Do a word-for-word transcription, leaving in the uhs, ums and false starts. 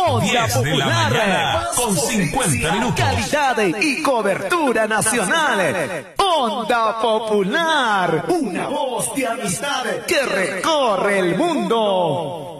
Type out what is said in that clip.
Onda Popular, con cincuenta minutos. Calidad y cobertura nacional. Onda Popular, una voz de amistad que recorre el mundo.